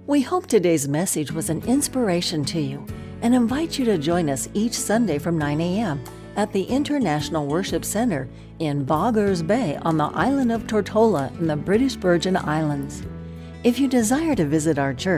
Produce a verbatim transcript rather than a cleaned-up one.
We hope today's message was an inspiration to you and invite you to join us each Sunday from nine a m at the International Worship Center in Boggers Bay on the island of Tortola in the British Virgin Islands. If you desire to visit our church,